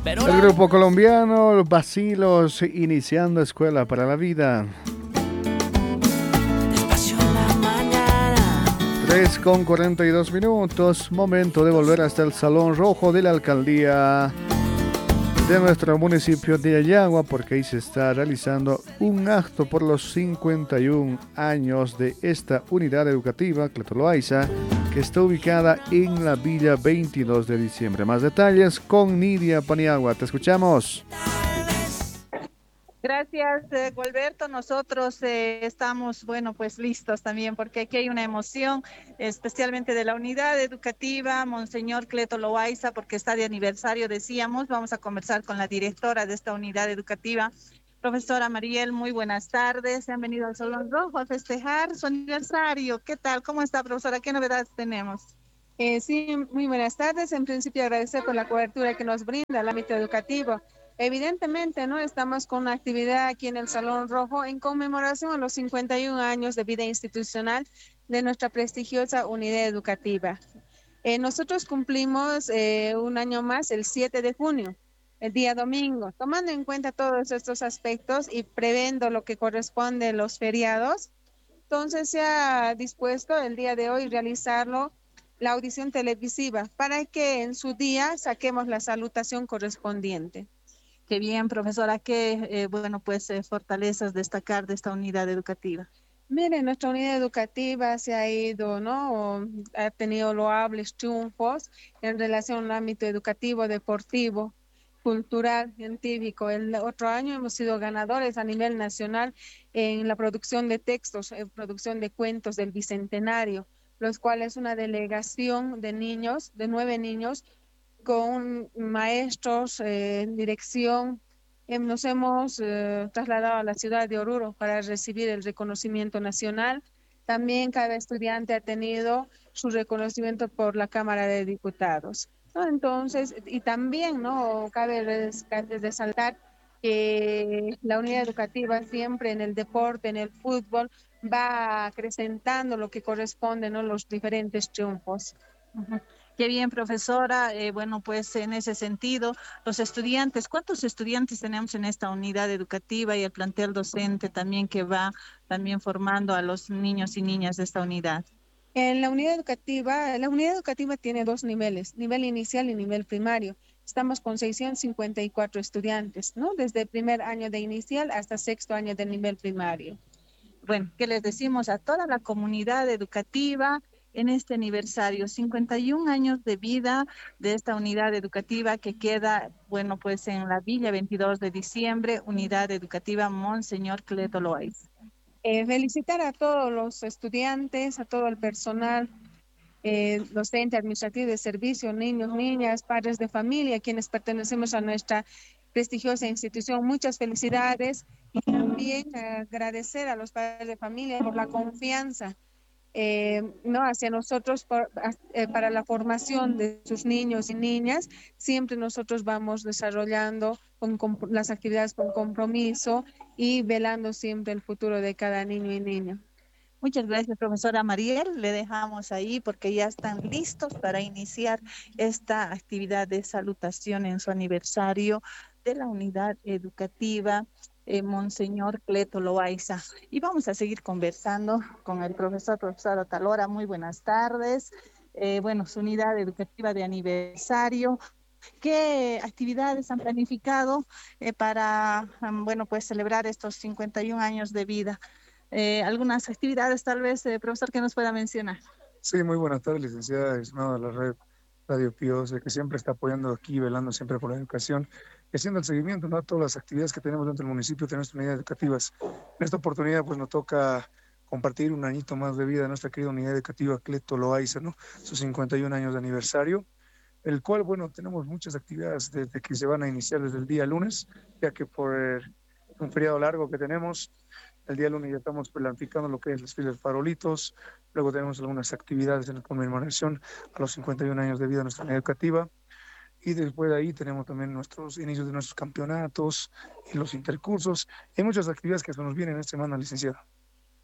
El grupo colombiano Los Bacilos iniciando Escuela para la Vida. 3:42, momento de volver hasta el Salón Rojo de la Alcaldía de nuestro municipio de Ayagua, porque ahí se está realizando un acto por los 51 años de esta unidad educativa, Cleto Loaiza, que está ubicada en la Villa 22 de diciembre. Más detalles con Nidia Paniagua. Te escuchamos. Gracias, Gualberto. Nosotros estamos, bueno, pues listos también, porque aquí hay una emoción, especialmente de la unidad educativa, Monseñor Cleto Loaiza, porque está de aniversario, decíamos. Vamos a conversar con la directora de esta unidad educativa, profesora Mariel. Muy buenas tardes. Se han venido al Salón Rojo a festejar su aniversario. ¿Qué tal? ¿Cómo está, profesora? ¿Qué novedades tenemos? Sí, muy buenas tardes. En principio, agradecer por la cobertura que nos brinda el ámbito educativo. Evidentemente, ¿no? Estamos con una actividad aquí en el Salón Rojo en conmemoración a los 51 años de vida institucional de nuestra prestigiosa unidad educativa. Nosotros cumplimos un año más el 7 de junio, el día domingo. Tomando en cuenta todos estos aspectos y previendo lo que corresponde a los feriados, entonces se ha dispuesto el día de hoy realizarlo la audición televisiva para que en su día saquemos la salutación correspondiente. Qué bien, profesora. ¿Qué, fortalezas destacar de esta unidad educativa? Mire, nuestra unidad educativa se ha ido, ¿no? Ha tenido loables triunfos en relación al ámbito educativo, deportivo, cultural, científico. El otro año hemos sido ganadores a nivel nacional en la producción de textos, en producción de cuentos del Bicentenario, los cuales una delegación de niños, de 9 niños, con maestros en dirección, nos hemos trasladado a la ciudad de Oruro para recibir el reconocimiento nacional. También cada estudiante ha tenido su reconocimiento por la Cámara de Diputados, ¿no? Entonces, y también, ¿no? Cabe resaltar que la unidad educativa siempre en el deporte, en el fútbol, va acrecentando lo que corresponde, ¿no? Los diferentes triunfos. Uh-huh. Qué bien, profesora. Pues en ese sentido, los estudiantes, ¿cuántos estudiantes tenemos en esta unidad educativa y el plantel docente también que va también formando a los niños y niñas de esta unidad? En la unidad educativa tiene 2 niveles, nivel inicial y nivel primario. Estamos con 654 estudiantes, ¿no? Desde el primer año de inicial hasta sexto año de nivel primario. Bueno, ¿qué les decimos a toda la comunidad educativa en este aniversario? 51 años de vida de esta unidad educativa que queda, pues en la Villa 22 de diciembre, unidad educativa Monseñor Cleto Loaiza. Felicitar a todos los estudiantes, a todo el personal docente, administrativo de servicio, niños, niñas, padres de familia, quienes pertenecemos a nuestra prestigiosa institución. Muchas felicidades y también agradecer a los padres de familia por la confianza no hacia nosotros para la formación de sus niños y niñas. Siempre nosotros vamos desarrollando las actividades con compromiso y velando siempre el futuro de cada niño y niña. Muchas gracias, profesora Mariel. Le dejamos ahí porque ya están listos para iniciar esta actividad de salutación en su aniversario de la unidad educativa Monseñor Cleto Loaiza. Y vamos a seguir conversando con el profesor Otalora. Muy buenas tardes. Su unidad educativa de aniversario. ¿Qué actividades han planificado para, celebrar estos 51 años de vida? Algunas actividades tal vez, profesor, que nos pueda mencionar. Sí, muy buenas tardes, licenciada, estimado de la red Radio Pío, que siempre está apoyando aquí, velando siempre por la educación y haciendo el seguimiento, ¿no?, a todas las actividades que tenemos dentro del municipio de nuestras unidades educativas. En esta oportunidad, pues nos toca compartir un añito más de vida de nuestra querida unidad educativa Cleto Loaiza, ¿no?, sus 51 años de aniversario, el cual, tenemos muchas actividades desde que se van a iniciar desde el día lunes, ya que por un feriado largo que tenemos, el día lunes ya estamos planificando lo que es los desfiles farolitos. Luego tenemos algunas actividades en la conmemoración a los 51 años de vida de nuestra unidad educativa. Y después de ahí tenemos también nuestros inicios de nuestros campeonatos y los intercursos. Hay muchas actividades que se nos vienen esta semana, licenciada.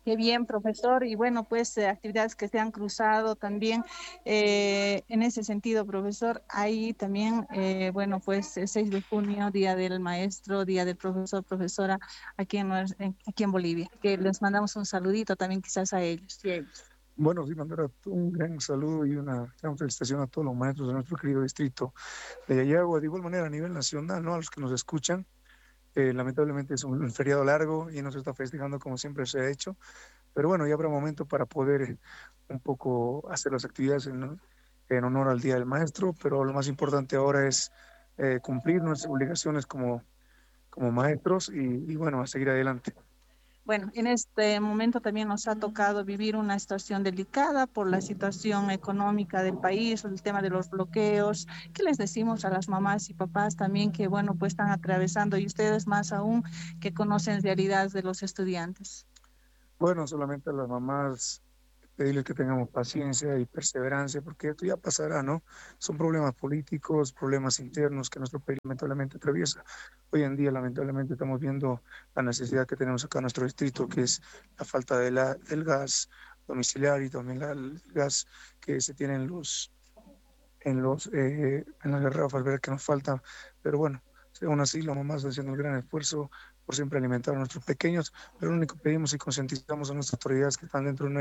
Qué bien, profesor. Y bueno, pues actividades que se han cruzado también en ese sentido, profesor. Ahí también, bueno, pues el 6 de junio, Día del Maestro, Día del Profesor, Profesora, aquí en Bolivia. Que les mandamos un saludito también quizás a ellos. Y a ellos. Bueno, sí, mandar un gran saludo y una gran felicitación a todos los maestros de nuestro querido distrito de Yayagua, de igual manera a nivel nacional, ¿no? A los que nos escuchan. Lamentablemente es un feriado largo y no se está festejando como siempre se ha hecho, pero bueno, ya habrá momento para poder un poco hacer las actividades en honor al Día del Maestro, pero lo más importante ahora es cumplir nuestras obligaciones como maestros y bueno, a seguir adelante. Bueno, en este momento también nos ha tocado vivir una situación delicada por la situación económica del país, el tema de los bloqueos. ¿Qué les decimos a las mamás y papás también que, bueno, pues están atravesando y ustedes más aún que conocen realidades de los estudiantes? Bueno, solamente a las mamás pedirles que tengamos paciencia y perseverancia, porque esto ya pasará, ¿no? Son problemas políticos, problemas internos que nuestro país lamentablemente atraviesa. Hoy en día, lamentablemente, estamos viendo la necesidad que tenemos acá en nuestro distrito, que es la falta del gas domiciliario y también el gas que se tiene en las garrafas, ver que nos falta, pero bueno, aún así las mamás están haciendo un gran esfuerzo por siempre alimentar a nuestros pequeños, pero lo único que pedimos y concientizamos a nuestras autoridades que están dentro de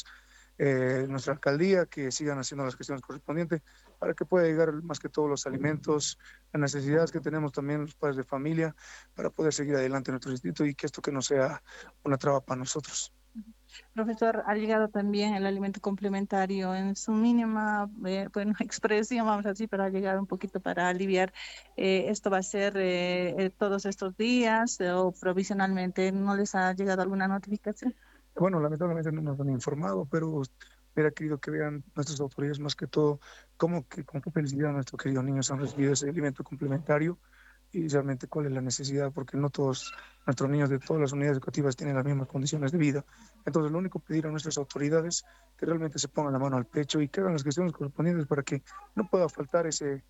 nuestra alcaldía, que sigan haciendo las gestiones correspondientes para que pueda llegar más que todos los alimentos, las necesidades que tenemos también los padres de familia para poder seguir adelante en nuestro distrito y que esto que no sea una traba para nosotros. Profesor, ha llegado también el alimento complementario en su mínima, bueno, expresión, vamos a decir, pero ha llegado un poquito para aliviar. ¿Esto va a ser todos estos días o provisionalmente? ¿No les ha llegado alguna notificación? Bueno, lamentablemente no nos han informado, pero hubiera querido que vean nuestras autoridades más que todo con qué felicidad nuestros queridos niños han recibido ese alimento complementario y realmente cuál es la necesidad, porque no todos nuestros niños de todas las unidades educativas tienen las mismas condiciones de vida. Entonces, lo único que pedir a nuestras autoridades que realmente se pongan la mano al pecho y que hagan las gestiones correspondientes para que no pueda faltar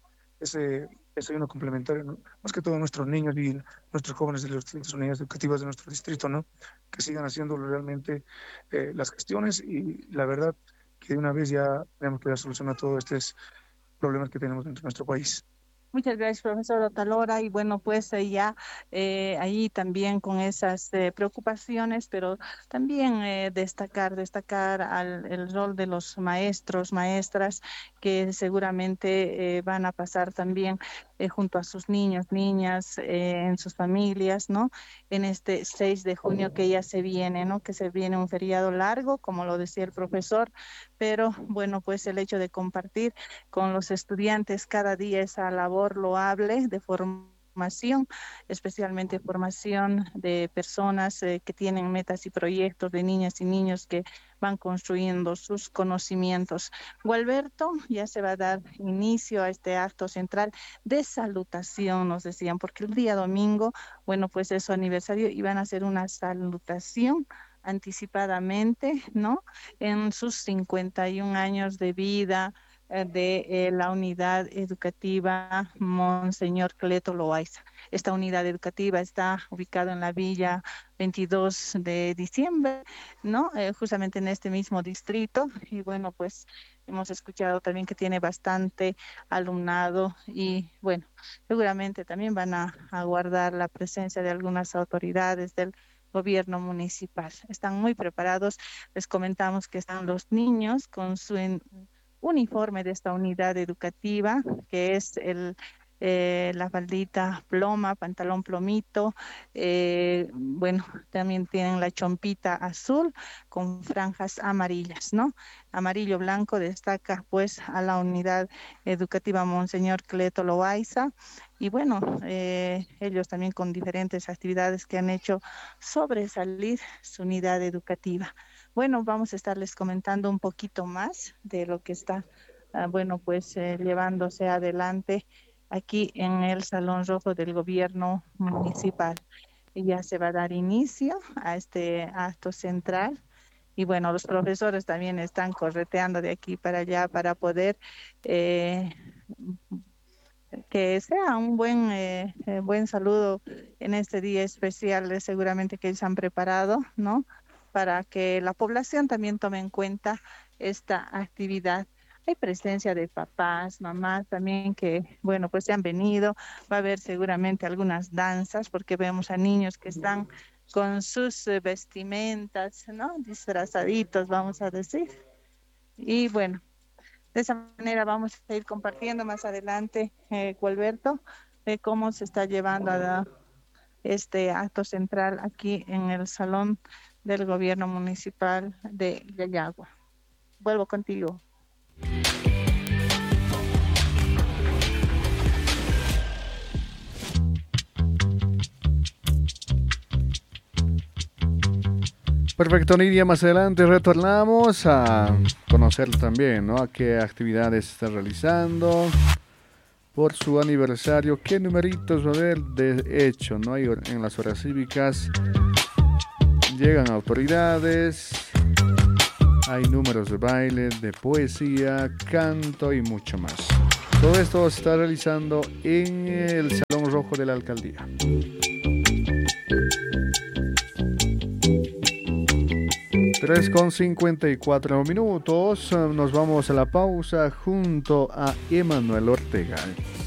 ese desayuno complementario, ¿no? Más que todo nuestros niños y nuestros jóvenes de las distintas unidades educativas de nuestro distrito, ¿no? Que sigan haciendo realmente las gestiones y la verdad que de una vez ya tenemos que dar solución a todos estos problemas que tenemos dentro de nuestro país. Muchas gracias, profesor Otalora. Y bueno, pues ya ahí también con esas preocupaciones, pero también destacar el rol de los maestros, maestras, que seguramente van a pasar también junto a sus niños, niñas, en sus familias, ¿no? En este 6 de junio que ya se viene, ¿no? Que se viene un feriado largo, como lo decía el profesor, pero bueno, pues el hecho de compartir con los estudiantes cada día esa labor loable de formación, especialmente formación de personas que tienen metas y proyectos, de niñas y niños que van construyendo sus conocimientos. Gualberto, ya se va a dar inicio a este acto central de salutación, nos decían, porque el día domingo, bueno, pues es su aniversario y van a hacer una salutación anticipadamente, ¿no? En sus 51 años de vida de la unidad educativa Monseñor Cleto Loaiza. Esta unidad educativa está ubicada en la Villa 22 de diciembre, ¿no? Justamente en este mismo distrito. Y bueno, pues hemos escuchado también que tiene bastante alumnado y bueno, seguramente también van a guardar la presencia de algunas autoridades del gobierno municipal. Están muy preparados. Les comentamos que están los niños con su uniforme de esta unidad educativa, que es la faldita ploma, pantalón plomito, bueno, también tienen la chompita azul con franjas amarillas, ¿no? Amarillo blanco destaca pues a la unidad educativa Monseñor Cleto Loaiza y bueno, ellos también con diferentes actividades que han hecho sobresalir su unidad educativa. Bueno, vamos a estarles comentando un poquito más de lo que está, bueno, pues llevándose adelante aquí en el Salón Rojo del Gobierno Municipal. Y ya se va a dar inicio a este acto central. Y bueno, los profesores también están correteando de aquí para allá para poder eh, que sea un buen saludo en este día especial, seguramente que ellos han preparado, ¿no? para que la población también tome en cuenta esta actividad. Hay presencia de papás, mamás también que, bueno, pues se han venido. Va a haber seguramente algunas danzas porque vemos a niños que están con sus vestimentas, ¿no? Disfrazaditos, vamos a decir. Y bueno, de esa manera vamos a ir compartiendo más adelante, Gualberto, de cómo se está llevando este acto central aquí en el Salón del Gobierno Municipal de Yayagua. Vuelvo contigo. Perfecto, Nidia, más adelante retornamos a conocer también, ¿no? A qué actividades está realizando por su aniversario, qué numeritos va a haber. De hecho, ¿no? Hay en las horas cívicas llegan autoridades, hay números de baile, de poesía, canto y mucho más. Todo esto se está realizando en el Salón Rojo de la Alcaldía. 3:54 minutos, nos vamos a la pausa junto a Emanuel Ortega.